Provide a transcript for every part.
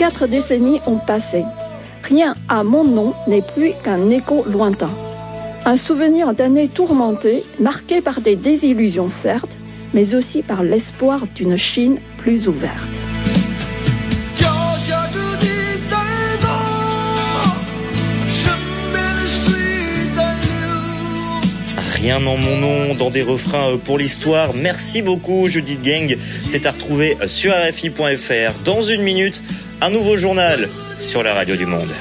4 décennies ont passé. Rien à mon nom n'est plus qu'un écho lointain. Un souvenir d'années tourmentées, marquées par des désillusions certes, mais aussi par l'espoir d'une Chine plus ouverte. Rien en mon nom dans des refrains pour l'histoire. Merci beaucoup Judith Gang. C'est à retrouver sur RFI.fr. Dans une minute, un nouveau journal sur la radio du monde.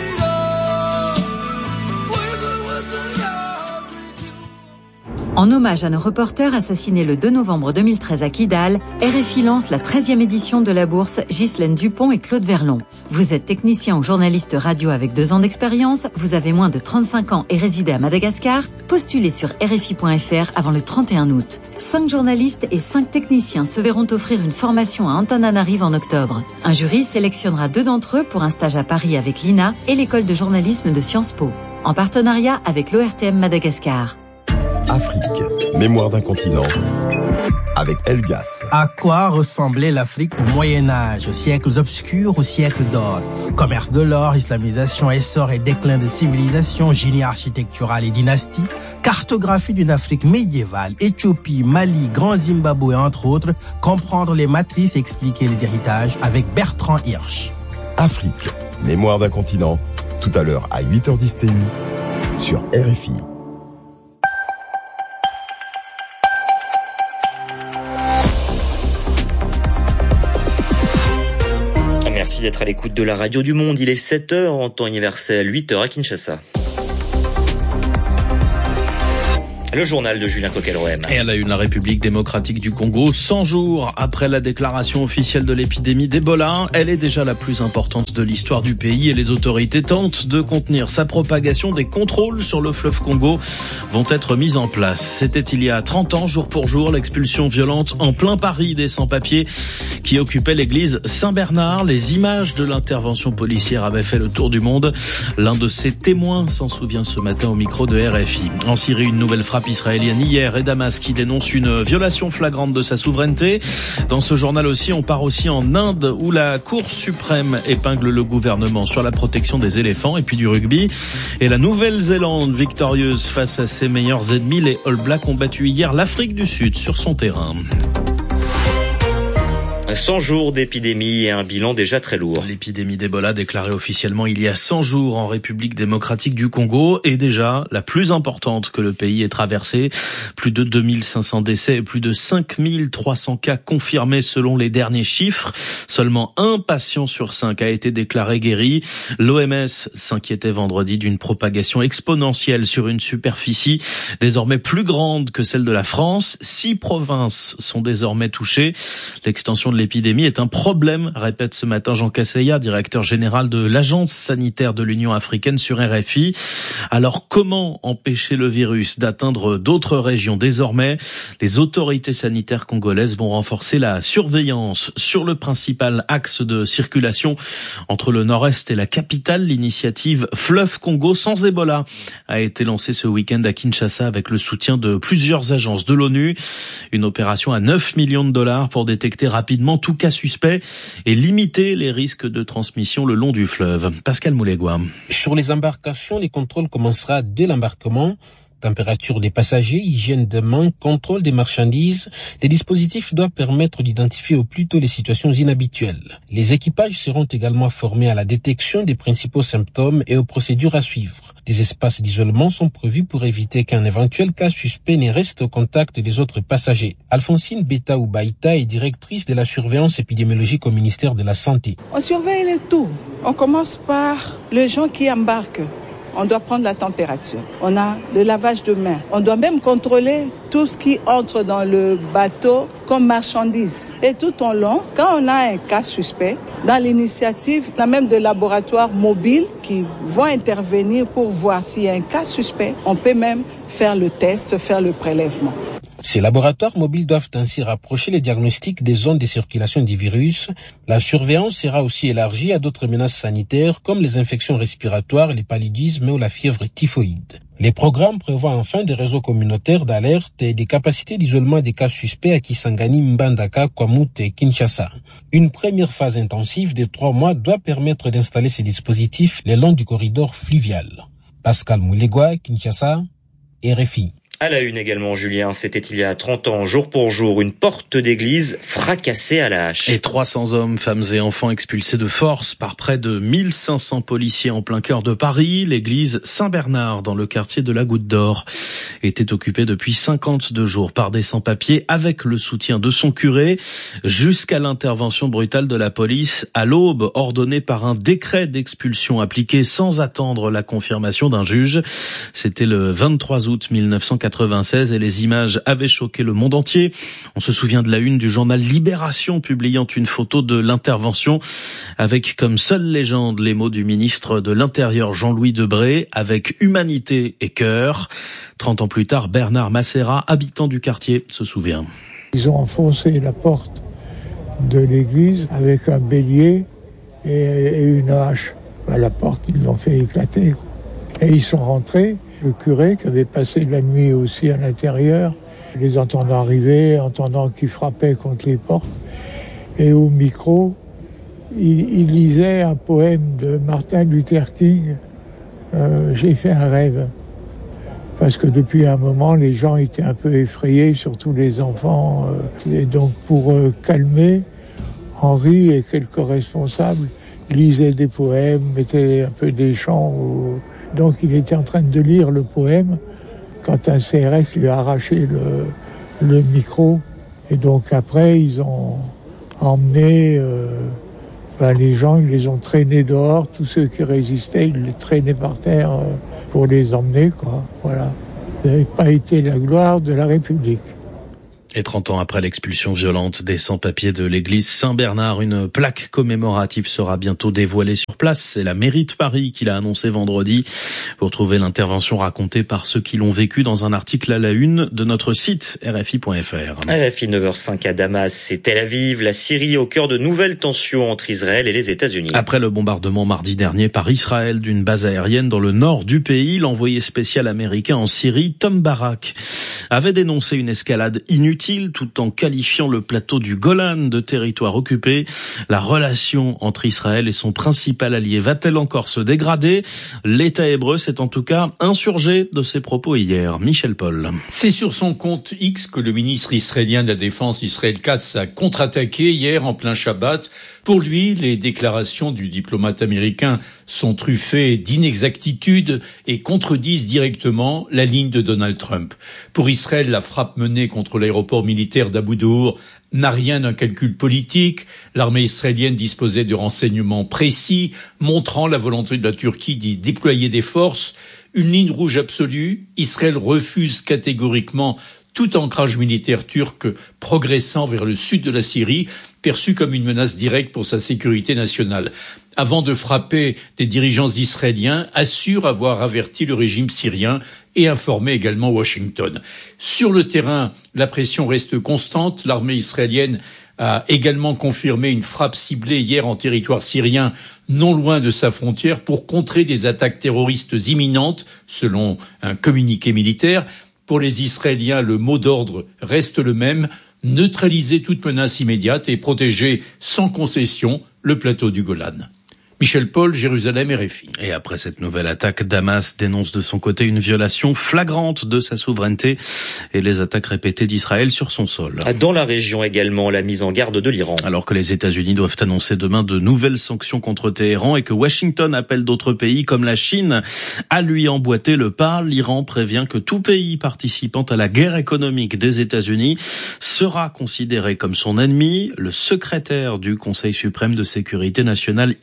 En hommage à nos reporters assassinés le 2 novembre 2013 à Kidal, RFI lance la 13e édition de la bourse Ghislaine Dupont et Claude Verlon. Vous êtes technicien ou journaliste radio avec 2 ans d'expérience, vous avez moins de 35 ans et résidez à Madagascar, postulez sur RFI.fr avant le 31 août. 5 journalistes et 5 techniciens se verront offrir une formation à Antananarive en octobre. Un jury sélectionnera 2 d'entre eux pour un stage à Paris avec l'INA et l'école de journalisme de Sciences Po, en partenariat avec l'ORTM Madagascar. Afrique, mémoire d'un continent, avec Elgas. À quoi ressemblait l'Afrique au Moyen-Âge, aux siècles obscurs, aux siècles d'or? Commerce de l'or, islamisation, essor et déclin de civilisation, génie architectural et dynastie, cartographie d'une Afrique médiévale, Éthiopie, Mali, Grand Zimbabwe, entre autres, comprendre les matrices et expliquer les héritages avec Bertrand Hirsch. Afrique, mémoire d'un continent, tout à l'heure à 8h10 TU, sur RFI. Merci d'être à l'écoute de la radio du monde. Il est 7h en temps universel, 8h à Kinshasa. Le journal de Julien Coquel-Roem. Et à la une, la République démocratique du Congo, 100 jours après la déclaration officielle de l'épidémie d'Ebola, elle est déjà la plus importante de l'histoire du pays et les autorités tentent de contenir sa propagation. Des contrôles sur le fleuve Congo vont être mis en place. C'était il y a 30 ans, jour pour jour, l'expulsion violente en plein Paris des sans-papiers qui occupaient l'église Saint-Bernard. Les images de l'intervention policière avaient fait le tour du monde. L'un de ses témoins s'en souvient ce matin au micro de RFI. En Syrie, une nouvelle frappe israélienne hier et Damas qui dénonce une violation flagrante de sa souveraineté. Dans ce journal aussi, on part aussi en Inde où la Cour suprême épingle le gouvernement sur la protection des éléphants et puis du rugby. Et la Nouvelle-Zélande victorieuse face à ses meilleurs ennemis, les All Blacks ont battu hier l'Afrique du Sud sur son terrain. 100 jours d'épidémie et un bilan déjà très lourd. L'épidémie d'Ebola déclarée officiellement il y a 100 jours en République démocratique du Congo est déjà la plus importante que le pays ait traversée. Plus de 2500 décès et plus de 5300 cas confirmés selon les derniers chiffres. Seulement un patient sur 5 a été déclaré guéri. L'OMS s'inquiétait vendredi d'une propagation exponentielle sur une superficie désormais plus grande que celle de la France. 6 provinces sont désormais touchées. L'extension de l'épidémie est un problème, répète ce matin Jean Casseya, directeur général de l'Agence sanitaire de l'Union africaine sur RFI. Alors comment empêcher le virus d'atteindre d'autres régions? Désormais, les autorités sanitaires congolaises vont renforcer la surveillance sur le principal axe de circulation entre le nord-est et la capitale. L'initiative Fleuve Congo sans Ebola a été lancée ce week-end à Kinshasa avec le soutien de plusieurs agences de l'ONU. Une opération à 9 millions de dollars pour détecter rapidement tout cas suspect et limiter les risques de transmission le long du fleuve. Pascal Moulegua. Sur les embarcations, les contrôles commencera dès l'embarquement. Température des passagers, hygiène des mains, contrôle des marchandises. Les dispositifs doivent permettre d'identifier au plus tôt les situations inhabituelles. Les équipages seront également formés à la détection des principaux symptômes et aux procédures à suivre. Des espaces d'isolement sont prévus pour éviter qu'un éventuel cas suspect ne reste au contact des autres passagers. Alphonsine Beta-Oubaïta est directrice de la surveillance épidémiologique au ministère de la Santé. On surveille le tout. On commence par les gens qui embarquent. On doit prendre la température. On a le lavage de mains. On doit même contrôler tout ce qui entre dans le bateau comme marchandise. Et tout au long, quand on a un cas suspect, dans l'initiative, on a même des laboratoires mobiles qui vont intervenir pour voir s'il y a un cas suspect. On peut même faire le test, faire le prélèvement. Ces laboratoires mobiles doivent ainsi rapprocher les diagnostics des zones de circulation du virus. La surveillance sera aussi élargie à d'autres menaces sanitaires comme les infections respiratoires, les paludismes ou la fièvre typhoïde. Les programmes prévoient enfin des réseaux communautaires d'alerte et des capacités d'isolement des cas suspects à Kisangani, Mbandaka, Kwamut et Kinshasa. Une première phase intensive de 3 mois doit permettre d'installer ces dispositifs le long du corridor fluvial. Pascal Moulegua, Kinshasa, RFI. À la une également, Julien, c'était il y a 30 ans, jour pour jour, une porte d'église fracassée à la hache. Et 300 hommes, femmes et enfants expulsés de force par près de 1500 policiers en plein cœur de Paris. L'église Saint-Bernard, dans le quartier de la Goutte d'Or, était occupée depuis 52 jours par des sans-papiers avec le soutien de son curé, jusqu'à l'intervention brutale de la police à l'aube, ordonnée par un décret d'expulsion appliqué sans attendre la confirmation d'un juge. C'était le 23 août 1996 et les images avaient choqué le monde entier. On se souvient de la une du journal Libération publiant une photo de l'intervention avec comme seule légende les mots du ministre de l'Intérieur Jean-Louis Debré avec humanité et cœur. 30 ans plus tard, Bernard Massera, habitant du quartier, se souvient. Ils ont enfoncé la porte de l'église avec un bélier et une hache. La porte, ils l'ont fait éclater, quoi. Et ils sont rentrés. Le curé qui avait passé la nuit aussi à l'intérieur, les entendant arriver, entendant qu'ils frappaient contre les portes. Et au micro, il lisait un poème de Martin Luther King, J'ai fait un rêve. Parce que depuis un moment, les gens étaient un peu effrayés, surtout les enfants. Et donc pour calmer, Henri et quelques responsables lisaient des poèmes, mettaient un peu des chants. Donc il était en train de lire le poème quand un CRS lui a arraché le micro. Et donc après, ils ont emmené les gens, ils les ont traînés dehors. Tous ceux qui résistaient, ils les traînaient par terre pour les emmener, quoi. Voilà. Ça n'avait pas été la gloire de la République. Et 30 ans après l'expulsion violente des sans-papiers de l'église Saint-Bernard, une plaque commémorative sera bientôt dévoilée sur place. C'est la mairie de Paris qui l'a annoncé vendredi. Vous retrouvez l'intervention racontée par ceux qui l'ont vécu dans un article à la une de notre site RFI.fr. RFI 9h05 à Damas et Tel Aviv, la Syrie au cœur de nouvelles tensions entre Israël et les États-Unis. Après le bombardement mardi dernier par Israël d'une base aérienne dans le nord du pays, l'envoyé spécial américain en Syrie, Tom Barak, avait dénoncé une escalade inutile tout en qualifiant le plateau du Golan de territoire occupé. La relation entre Israël et son principal allié va-t-elle encore se dégrader ? L'État hébreu s'est en tout cas insurgé de ses propos hier. Michel Paul. C'est sur son compte X que le ministre israélien de la Défense, Israël Katz, a contre-attaqué hier en plein Shabbat. Pour lui, les déclarations du diplomate américain sont truffées d'inexactitudes et contredisent directement la ligne de Donald Trump. Pour Israël, la frappe menée contre l'aéroport militaire d'Abu Dour n'a rien d'un calcul politique. L'armée israélienne disposait de renseignements précis, montrant la volonté de la Turquie d'y déployer des forces. Une ligne rouge absolue. Israël refuse catégoriquement tout ancrage militaire turc progressant vers le sud de la Syrie, perçu comme une menace directe pour sa sécurité nationale. Avant de frapper, des dirigeants israéliens assurent avoir averti le régime syrien et informé également Washington. Sur le terrain, la pression reste constante. L'armée israélienne a également confirmé une frappe ciblée hier en territoire syrien, non loin de sa frontière, pour contrer des attaques terroristes imminentes, selon un communiqué militaire. Pour les Israéliens, le mot d'ordre reste le même, neutraliser toute menace immédiate et protéger sans concession le plateau du Golan. Michel Paul, Jérusalem, RFI. Et après cette nouvelle attaque, Damas dénonce de son côté une violation flagrante de sa souveraineté et les attaques répétées d'Israël sur son sol. Dans la région également, la mise en garde de l'Iran. Alors que les États-Unis doivent annoncer demain de nouvelles sanctions contre Téhéran et que Washington appelle d'autres pays comme la Chine à lui emboîter le pas, l'Iran prévient que tout pays participant à la guerre économique des États-Unis sera considéré comme son ennemi. Le secrétaire du Conseil suprême de sécurité nationale iranien,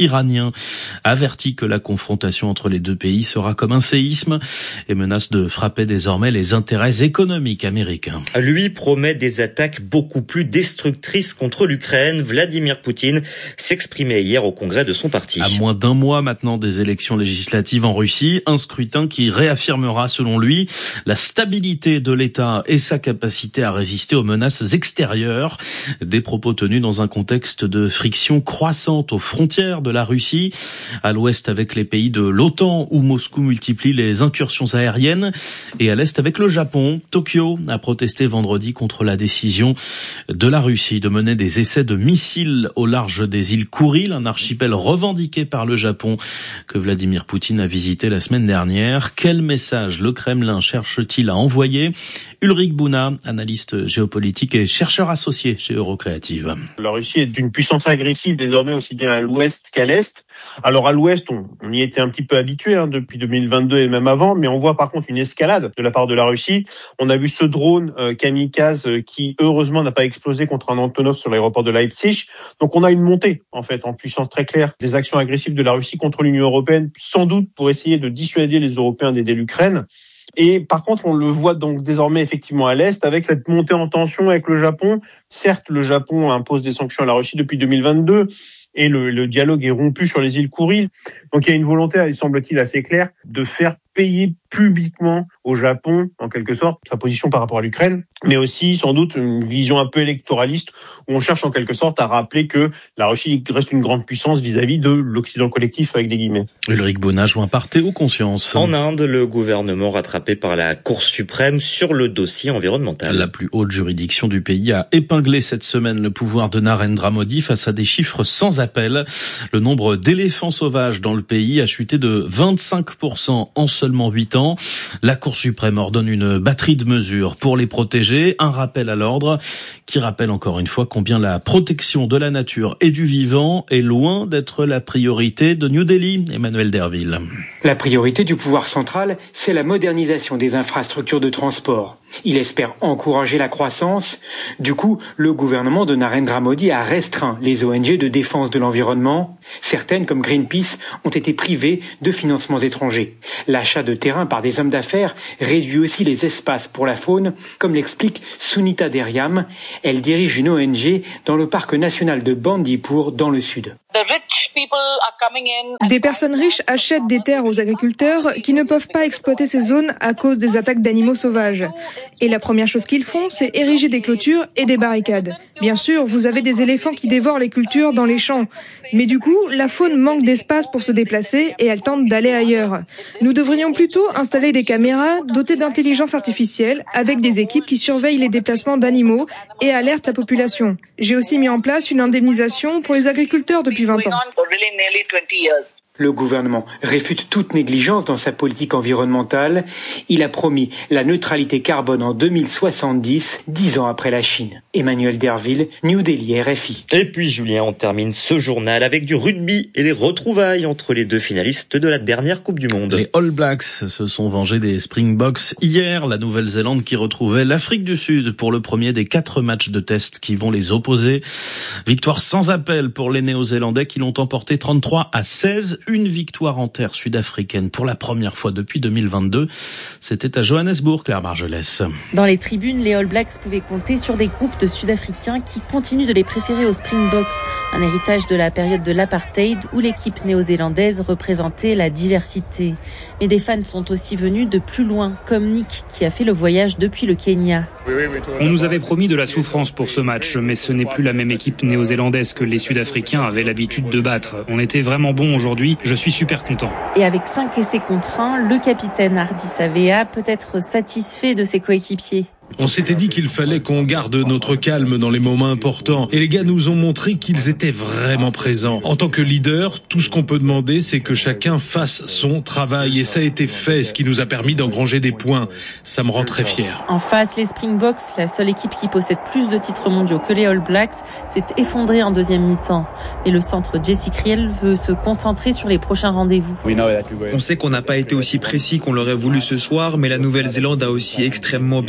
américain avertit que la confrontation entre les deux pays sera comme un séisme et menace de frapper désormais les intérêts économiques américains. Lui promet des attaques beaucoup plus destructrices contre l'Ukraine. Vladimir Poutine s'exprimait hier au congrès de son parti. À moins d'un mois maintenant des élections législatives en Russie, un scrutin qui réaffirmera selon lui la stabilité de l'État et sa capacité à résister aux menaces extérieures. Des propos tenus dans un contexte de friction croissante aux frontières de la Russie, à l'ouest avec les pays de l'OTAN où Moscou multiplie les incursions aériennes et à l'est avec le Japon. Tokyo a protesté vendredi contre la décision de la Russie de mener des essais de missiles au large des îles Kouril, un archipel revendiqué par le Japon que Vladimir Poutine a visité la semaine dernière. Quel message le Kremlin cherche-t-il à envoyer ? Ulrich Bouna, analyste géopolitique et chercheur associé chez Eurocréative. La Russie est une puissance agressive désormais aussi bien à l'ouest qu'à l'est. Alors à l'ouest, on y était un petit peu habitué depuis 2022 et même avant, mais on voit par contre une escalade de la part de la Russie. On a vu ce drone kamikaze qui heureusement n'a pas explosé contre un Antonov sur l'aéroport de Leipzig. Donc on a une montée en fait en puissance très claire des actions agressives de la Russie contre l'Union européenne, sans doute pour essayer de dissuader les Européens d'aider l'Ukraine. Et par contre, on le voit donc désormais effectivement à l'est avec cette montée en tension avec le Japon. Certes, le Japon impose des sanctions à la Russie depuis 2022 et le dialogue est rompu sur les îles Kouril. Donc il y a une volonté, il semble-t-il assez claire, de faire payer publiquement au Japon, en quelque sorte, sa position par rapport à l'Ukraine, mais aussi sans doute une vision un peu électoraliste où on cherche en quelque sorte à rappeler que la Russie reste une grande puissance vis-à-vis de l'Occident collectif avec des guillemets. Ulrich Bouna, joint par Théo Conscience. En Inde, le gouvernement rattrapé par la Cour suprême sur le dossier environnemental. La plus haute juridiction du pays a épinglé cette semaine le pouvoir de Narendra Modi face à des chiffres sans appel. Le nombre d'éléphants sauvages dans le pays a chuté de 25% en seulement 8 ans. La Cour suprême ordonne une batterie de mesures pour les protéger. Un rappel à l'ordre qui rappelle encore une fois combien la protection de la nature et du vivant est loin d'être la priorité de New Delhi. Emmanuel Derville. La priorité du pouvoir central, c'est la modernisation des infrastructures de transport. Il espère encourager la croissance. Du coup, le gouvernement de Narendra Modi a restreint les ONG de défense de l'environnement. Certaines, comme Greenpeace, ont été privées de financements étrangers. L'achat de terrain par des hommes d'affaires réduit aussi les espaces pour la faune, comme l'explique Sunita Deriam. Elle dirige une ONG dans le parc national de Bandipur, dans le sud. Des personnes riches achètent des terres aux agriculteurs qui ne peuvent pas exploiter ces zones à cause des attaques d'animaux sauvages. Et la première chose qu'ils font, c'est ériger des clôtures et des barricades. Bien sûr, vous avez des éléphants qui dévorent les cultures dans les champs. Mais du coup, la faune manque d'espace pour se déplacer et elle tente d'aller ailleurs. Nous devrions plutôt installer des caméras dotées d'intelligence artificielle avec des équipes qui surveillent les déplacements d'animaux et alertent la population. J'ai aussi mis en place une indemnisation pour les agriculteurs depuis 20 ans. Le gouvernement réfute toute négligence dans sa politique environnementale. Il a promis la neutralité carbone en 2070, 10 ans après la Chine. Emmanuel Derville, New Delhi, RFI. Et puis Julien, on termine ce journal avec du rugby et les retrouvailles entre les deux finalistes de la dernière Coupe du Monde. Les All Blacks se sont vengés des Springboks hier. La Nouvelle-Zélande qui retrouvait l'Afrique du Sud pour le premier des 4 matchs de test qui vont les opposer. Victoire sans appel pour les Néo-Zélandais qui l'ont emporté 33-16. Une victoire en terre sud-africaine pour la première fois depuis 2022. C'était à Johannesburg, Claire Margelès. Dans les tribunes, les All Blacks pouvaient compter sur des groupes de Sud-Africains qui continuent de les préférer aux Springboks, un héritage de la période de l'apartheid où l'équipe néo-zélandaise représentait la diversité. Mais des fans sont aussi venus de plus loin, comme Nick qui a fait le voyage depuis le Kenya. On nous avait promis de la souffrance pour ce match, mais ce n'est plus la même équipe néo-zélandaise que les Sud-Africains avaient l'habitude de battre. On était vraiment bons aujourd'hui, je suis super content. Et avec 5 essais contre 1, le capitaine Hardy Savea peut être satisfait de ses coéquipiers. On s'était dit qu'il fallait qu'on garde notre calme dans les moments importants. Et les gars nous ont montré qu'ils étaient vraiment présents. En tant que leader, tout ce qu'on peut demander, c'est que chacun fasse son travail. Et ça a été fait, ce qui nous a permis d'engranger des points. Ça me rend très fier. En face, les Springboks, la seule équipe qui possède plus de titres mondiaux que les All Blacks, s'est effondrée en deuxième mi-temps. Mais le centre Jesse Kriel veut se concentrer sur les prochains rendez-vous. On sait qu'on n'a pas été aussi précis qu'on l'aurait voulu ce soir, mais la Nouvelle-Zélande a aussi extrêmement bien joué.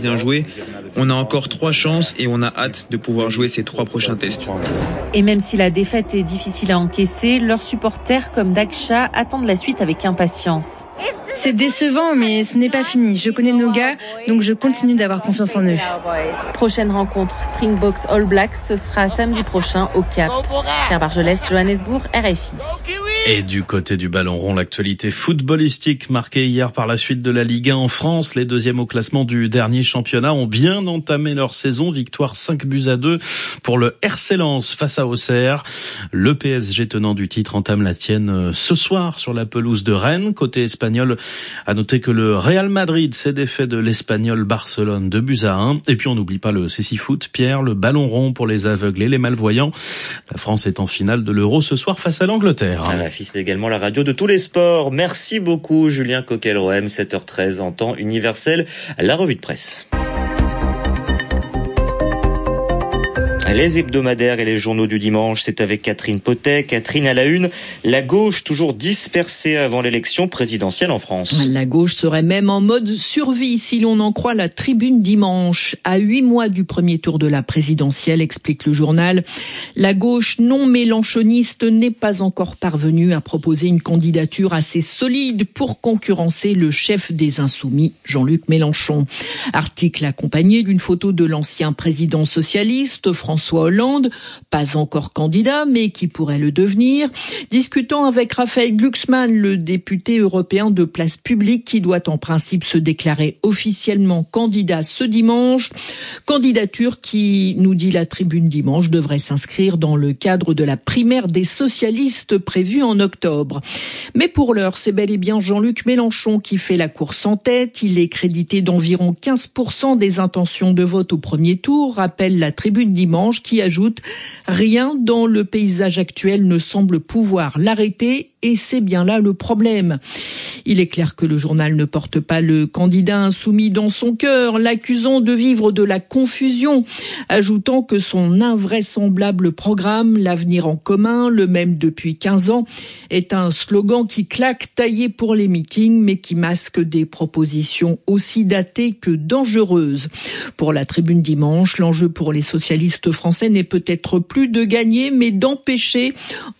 On a encore 3 chances et on a hâte de pouvoir jouer ces 3 prochains tests. Et même si la défaite est difficile à encaisser, leurs supporters comme Daksha attendent la suite avec impatience. C'est décevant, mais ce n'est pas fini. Je connais nos gars, donc je continue d'avoir confiance en eux. Prochaine rencontre Springboks All Blacks, ce sera samedi prochain au Cap. Pierre Bargelès, Johannesburg, RFI. Et du côté du ballon rond, l'actualité footballistique marquée hier par la suite de la Ligue 1 en France. Les deuxièmes au classement du dernier championnat ont bien entamé leur saison. Victoire 5-2 pour le RC Lens face à Auxerre. Le PSG tenant du titre entame la tienne ce soir sur la pelouse de Rennes. Côté espagnol, à noter que le Real Madrid s'est défait de l'Espagnol Barcelone 2-1. Et puis on n'oublie pas le CC-Foot, Pierre, le ballon rond pour les aveugles et les malvoyants. La France est en finale de l'Euro ce soir face à l'Angleterre. C'est également la radio de tous les sports. Merci beaucoup Julien Coquelroem, 7h13 en temps universel, la revue de presse. Les hebdomadaires et les journaux du dimanche, c'est avec Catherine Potet. Catherine, à la une, la gauche toujours dispersée avant l'élection présidentielle en France. La gauche serait même en mode survie si l'on en croit la Tribune dimanche. À 8 mois du premier tour de la présidentielle, explique le journal, la gauche non mélenchoniste n'est pas encore parvenue à proposer une candidature assez solide pour concurrencer le chef des Insoumis, Jean-Luc Mélenchon. Article accompagné d'une photo de l'ancien président socialiste, François Hollande, pas encore candidat, mais qui pourrait le devenir, discutant avec Raphaël Glucksmann, le député européen de Place Publique, qui doit en principe se déclarer officiellement candidat ce dimanche. Candidature qui, nous dit la Tribune dimanche, devrait s'inscrire dans le cadre de la primaire des socialistes prévue en octobre. Mais pour l'heure, c'est bel et bien Jean-Luc Mélenchon qui fait la course en tête. Il est crédité d'environ 15% des intentions de vote au premier tour, rappelle la Tribune dimanche, qui ajoute « Rien dans le paysage actuel ne semble pouvoir l'arrêter ». Et c'est bien là le problème. Il est clair que le journal ne porte pas le candidat insoumis dans son cœur, l'accusant de vivre de la confusion, ajoutant que son invraisemblable programme, l'avenir en commun, le même depuis 15 ans, est un slogan qui claque taillé pour les meetings, mais qui masque des propositions aussi datées que dangereuses. Pour la Tribune dimanche, l'enjeu pour les socialistes français n'est peut-être plus de gagner, mais d'empêcher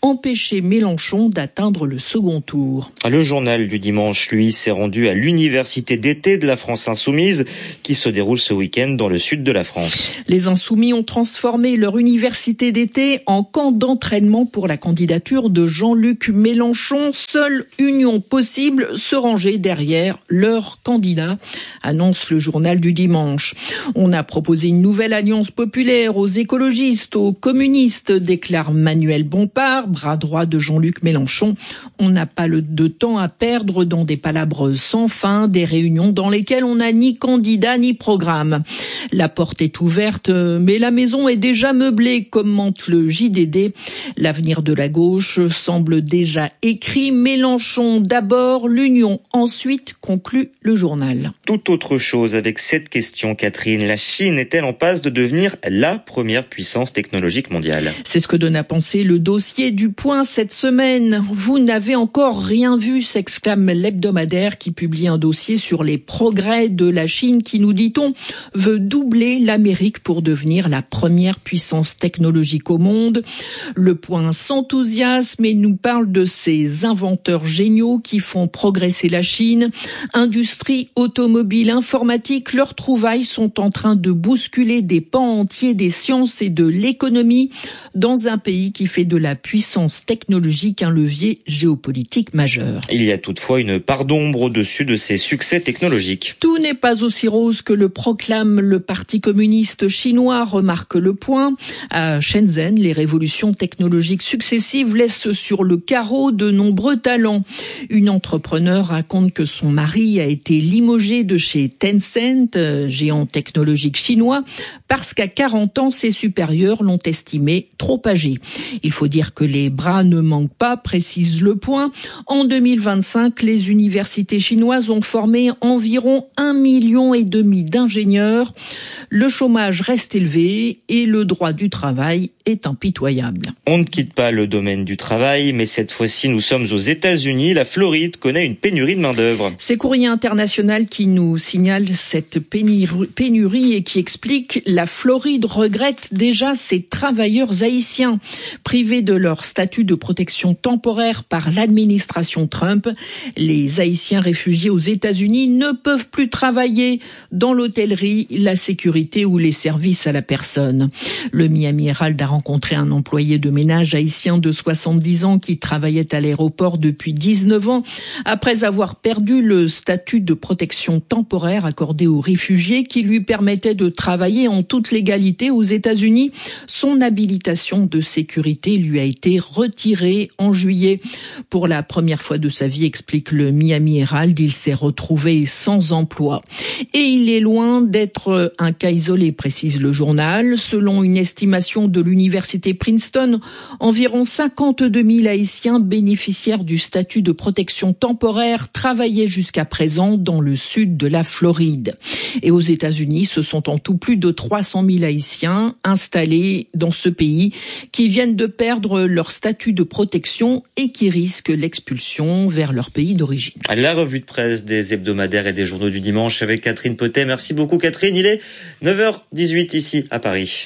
Mélenchon d'atteindre le second tour. Le journal du dimanche, lui, s'est rendu à l'université d'été de la France Insoumise qui se déroule ce week-end dans le sud de la France. Les Insoumis ont transformé leur université d'été en camp d'entraînement pour la candidature de Jean-Luc Mélenchon. Seule union possible, se ranger derrière leur candidat, annonce le journal du dimanche. On a proposé une nouvelle alliance populaire aux écologistes, aux communistes, déclare Manuel Bompard, bras droit de Jean-Luc Mélenchon. On n'a pas de temps à perdre dans des palabres sans fin, des réunions dans lesquelles on n'a ni candidat ni programme. La porte est ouverte, mais la maison est déjà meublée, commente le JDD. L'avenir de la gauche semble déjà écrit. Mélenchon d'abord, l'union ensuite, conclut le journal. Tout autre chose avec cette question, Catherine. La Chine est-elle en passe de devenir la première puissance technologique mondiale? C'est ce que donne à penser le dossier du Point cette semaine. Vous n'avez encore rien vu, s'exclame l'hebdomadaire qui publie un dossier sur les progrès de la Chine qui, nous dit-on, veut doubler l'Amérique pour devenir la première puissance technologique au monde. Le Point s'enthousiasme et nous parle de ces inventeurs géniaux qui font progresser la Chine. Industrie, automobile, informatique, leurs trouvailles sont en train de bousculer des pans entiers des sciences et de l'économie dans un pays qui fait de la puissance technologique un levier géopolitique majeur. Il y a toutefois une part d'ombre au-dessus de ces succès technologiques. Tout n'est pas aussi rose que le proclame le Parti communiste chinois, remarque le Point. À Shenzhen, les révolutions technologiques successives laissent sur le carreau de nombreux talents. Une entrepreneure raconte que son mari a été limogé de chez Tencent, géant technologique chinois, parce qu'à 40 ans, ses ses supérieurs l'ont estimé trop âgé. Il faut dire que les bras ne manquent pas, précise Le Point. En 2025, les universités chinoises ont formé environ 1,5 million d'ingénieurs. Le chômage reste élevé et le droit du travail est impitoyable. On ne quitte pas le domaine du travail, mais cette fois-ci, nous sommes aux États-Unis. La Floride connaît une pénurie de main-d'œuvre. C'est Courrier International qui nous signale cette pénurie et qui explique la Floride regrette déjà ses travailleurs haïtiens. Privés de leur statut de protection temporaire par l'administration Trump, les Haïtiens réfugiés aux États-Unis ne peuvent plus travailler dans l'hôtellerie, la sécurité ou les services à la personne. Le Miami Herald a rencontré un employé de ménage haïtien de 70 ans qui travaillait à l'aéroport depuis 19 ans. Après avoir perdu le statut de protection temporaire accordé aux réfugiés qui lui permettait de travailler en toute légalité aux États-Unis, son habilitation de sécurité lui a été retirée en juillet. Pour la première fois de sa vie, explique le Miami Herald, il s'est retrouvé sans emploi. Et il est loin d'être un cas isolé, précise le journal. Selon une estimation de l'université Princeton, environ 52 000 Haïtiens bénéficiaires du statut de protection temporaire travaillaient jusqu'à présent dans le sud de la Floride. Et aux États-Unis, ce sont en tout plus de 300 000 Haïtiens installés dans ce pays qui viennent de perdre leur statut de protection et qui risquent l'expulsion vers leur pays d'origine. La revue de presse des hebdomadaires et des journaux du dimanche avec Catherine Potet. Merci beaucoup Catherine, il est 9h18 ici à Paris.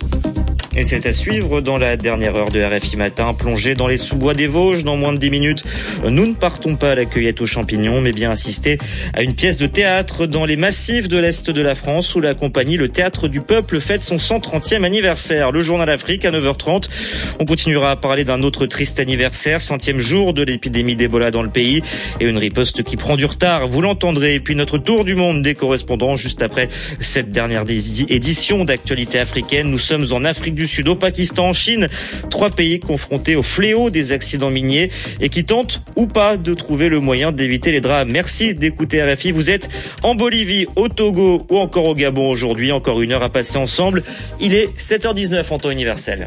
Et c'est à suivre dans la dernière heure de RFI Matin, plongé dans les sous-bois des Vosges dans moins de 10 minutes. Nous ne partons pas à la cueillette aux champignons, mais bien assister à une pièce de théâtre dans les massifs de l'Est de la France où la compagnie Le Théâtre du Peuple fête son 130e anniversaire. Le Journal Afrique à 9h30. On continuera à parler d'un autre triste anniversaire, 100e jour de l'épidémie d'Ebola dans le pays et une riposte qui prend du retard. Vous l'entendrez. Et puis notre tour du monde des correspondants juste après cette dernière édition d'actualité africaine. Nous sommes en Afrique du Sud, au Pakistan, en Chine, 3 pays confrontés au fléau des accidents miniers et qui tentent ou pas de trouver le moyen d'éviter les drames. Merci d'écouter RFI. Vous êtes en Bolivie, au Togo ou encore au Gabon aujourd'hui. Encore une heure à passer ensemble. Il est 7h19 en temps universel.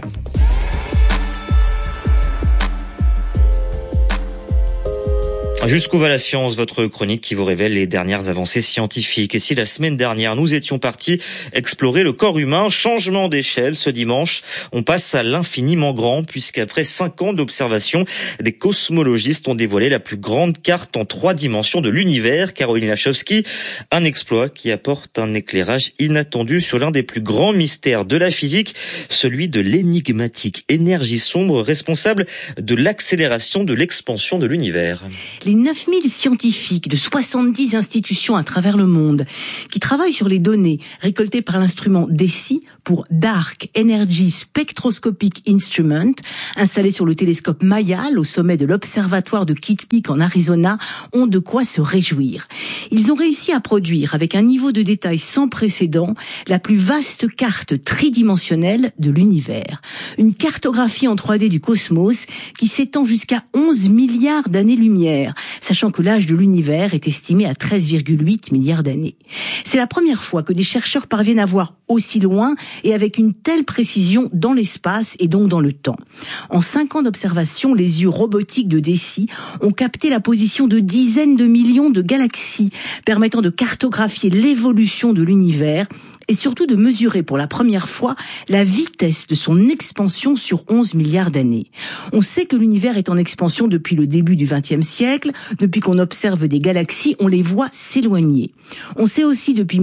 Jusqu'où va la science, votre chronique qui vous révèle les dernières avancées scientifiques. Et si la semaine dernière, nous étions partis explorer le corps humain, changement d'échelle, ce dimanche, on passe à l'infiniment grand, puisqu'après 5 ans d'observation, des cosmologistes ont dévoilé la plus grande carte en 3 dimensions de l'univers, Caroline Lachowski. Un exploit qui apporte un éclairage inattendu sur l'un des plus grands mystères de la physique, celui de l'énigmatique énergie sombre responsable de l'accélération de l'expansion de l'univers. Les 9000 scientifiques de 70 institutions à travers le monde qui travaillent sur les données récoltées par l'instrument DESI pour Dark Energy Spectroscopic Instrument, installé sur le télescope Mayal au sommet de l'observatoire de Kitt Peak en Arizona, ont de quoi se réjouir. Ils ont réussi à produire, avec un niveau de détail sans précédent, la plus vaste carte tridimensionnelle de l'univers. Une cartographie en 3D du cosmos qui s'étend jusqu'à 11 milliards d'années-lumière, sachant que l'âge de l'univers est estimé à 13,8 milliards d'années. C'est la première fois que des chercheurs parviennent à voir aussi loin et avec une telle précision dans l'espace et donc dans le temps. En 5 ans d'observation, les yeux robotiques de DESI ont capté la position de dizaines de millions de galaxies, permettant de cartographier l'évolution de l'univers et surtout de mesurer pour la première fois la vitesse de son expansion sur 11 milliards d'années. On sait que l'univers est en expansion depuis le début du XXe siècle. Depuis qu'on observe des galaxies, on les voit s'éloigner. On sait aussi depuis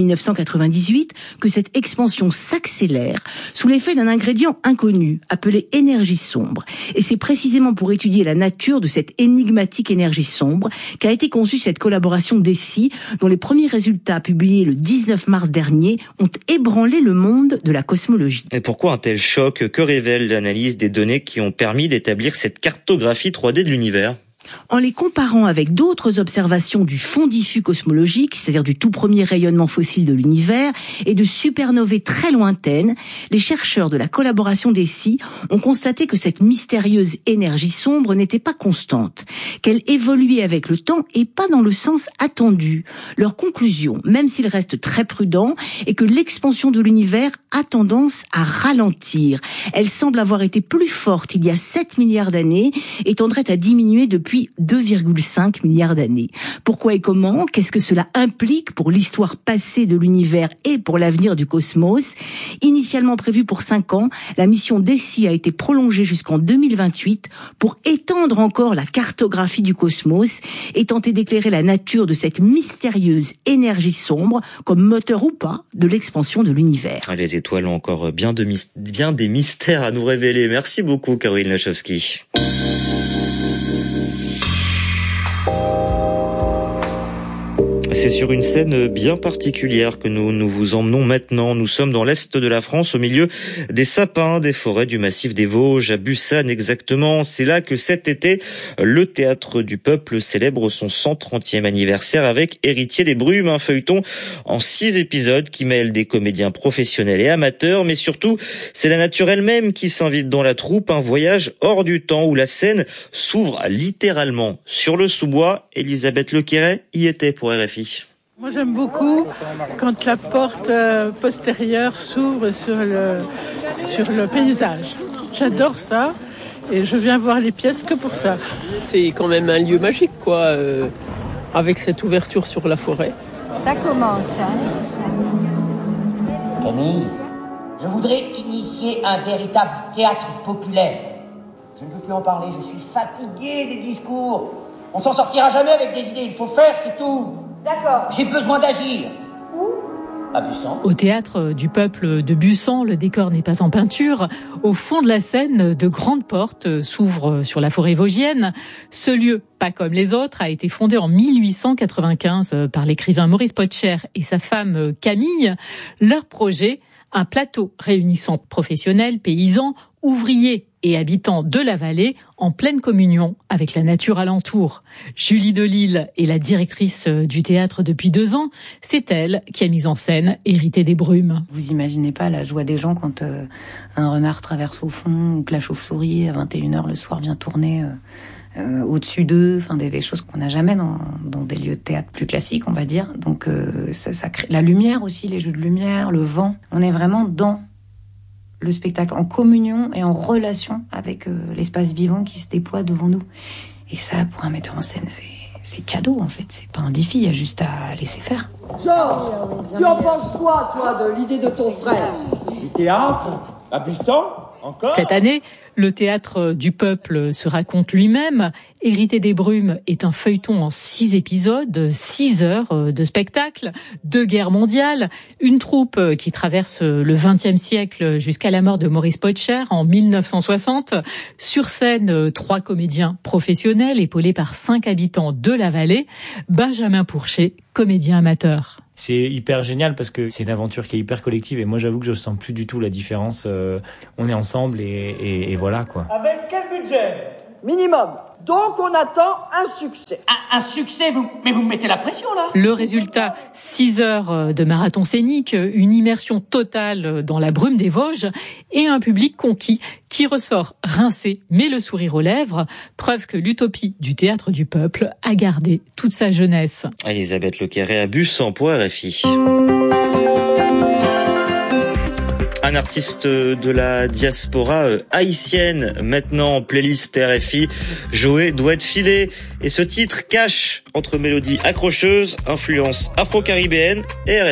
1998 que cette expansion s'accélère sous l'effet d'un ingrédient inconnu, appelé énergie sombre. Et c'est précisément pour étudier la nature de cette énigmatique énergie sombre qu'a été conçue cette collaboration DESI, dont les premiers résultats publiés le 19 mars dernier ont ébranlé le monde de la cosmologie. Et pourquoi un tel choc? Que révèle l'analyse des données qui ont permis d'établir cette cartographie 3D de l'univers? En les comparant avec d'autres observations du fond diffus cosmologique, c'est-à-dire du tout premier rayonnement fossile de l'univers, et de supernovae très lointaines, les chercheurs de la collaboration DESI ont constaté que cette mystérieuse énergie sombre n'était pas constante, qu'elle évoluait avec le temps et pas dans le sens attendu. Leur conclusion, même s'ils restent très prudents, est que l'expansion de l'univers a tendance à ralentir. Elle semble avoir été plus forte il y a 7 milliards d'années et tendrait à diminuer depuis 2,5 milliards d'années. Pourquoi et comment? Qu'est-ce que cela implique pour l'histoire passée de l'univers et pour l'avenir du cosmos? Initialement prévue pour 5 ans, la mission DESI a été prolongée jusqu'en 2028 pour étendre encore la cartographie du cosmos et tenter d'éclairer la nature de cette mystérieuse énergie sombre comme moteur ou pas de l'expansion de l'univers. Les étoiles ont encore bien des mystères à nous révéler. Merci beaucoup, Caroline Lachowski. C'est sur une scène bien particulière que nous vous emmenons maintenant. Nous sommes dans l'est de la France, au milieu des sapins, des forêts du massif des Vosges, à Bussane exactement. C'est là que cet été, le Théâtre du Peuple célèbre son 130e anniversaire avec Héritier des Brumes, un feuilleton en 6 épisodes qui mêle des comédiens professionnels et amateurs, mais surtout, c'est la nature elle-même qui s'invite dans la troupe, un voyage hors du temps où la scène s'ouvre littéralement sur le sous-bois. Elisabeth Lequéret y était pour RFI. Moi j'aime beaucoup quand la porte postérieure s'ouvre sur le paysage. J'adore ça et je viens voir les pièces que pour ça. C'est quand même un lieu magique quoi, avec cette ouverture sur la forêt. Ça commence, hein. Camille, je voudrais initier un véritable théâtre populaire. Je ne veux plus en parler, je suis fatigué des discours. On s'en sortira jamais avec des idées, il faut faire, c'est tout. D'accord. J'ai besoin d'agir. Où ? À Bussan. Au Théâtre du Peuple de Bussan, le décor n'est pas en peinture. Au fond de la scène, de grandes portes s'ouvrent sur la forêt vosgienne. Ce lieu, pas comme les autres, a été fondé en 1895 par l'écrivain Maurice Potcher et sa femme Camille. Leur projet, un plateau réunissant professionnels, paysans, ouvriers et habitants de la vallée en pleine communion avec la nature alentour. Julie Delille est la directrice du théâtre depuis 2 ans. C'est elle qui a mis en scène Héritier des Brumes. Vous imaginez pas la joie des gens quand un renard traverse au fond ou que la chauve-souris à 21h le soir vient tourner au-dessus d'eux, enfin des choses qu'on n'a jamais dans des lieux de théâtre plus classiques, on va dire. Donc ça crée la lumière aussi, les jeux de lumière, le vent. On est vraiment dans le spectacle, en communion et en relation avec l'espace vivant qui se déploie devant nous. Et ça, pour un metteur en scène, c'est cadeau en fait. C'est pas un défi, il y a juste à laisser faire. Georges, tu en penses quoi, toi, de l'idée de ton frère? Du théâtre à Bussans, encore? Cette année, le Théâtre du Peuple se raconte lui-même. Héritier des Brumes est un feuilleton en 6 épisodes, 6 heures de spectacle, 2 guerres mondiales, une troupe qui traverse le XXe siècle jusqu'à la mort de Maurice Potcher en 1960. Sur scène, 3 comédiens professionnels épaulés par 5 habitants de la vallée. Benjamin Pourchet, comédien amateur. C'est hyper génial parce que c'est une aventure qui est hyper collective et moi j'avoue que je sens plus du tout la différence. On est ensemble et voilà quoi. Avec quel budget ? Minimum. Donc on attend un succès. Un succès, mais vous me mettez la pression là. Le résultat, 6 heures de marathon scénique, une immersion totale dans la brume des Vosges et un public conquis qui ressort rincé mais le sourire aux lèvres, preuve que l'utopie du Théâtre du Peuple a gardé toute sa jeunesse. Elisabeth Lequéret à Bussan pour RFI. Un artiste de la diaspora haïtienne, maintenant en playlist RFI, Joé doit être filé. Et ce titre cache, entre mélodies accrocheuses, influence afro-caribéenne et RFI.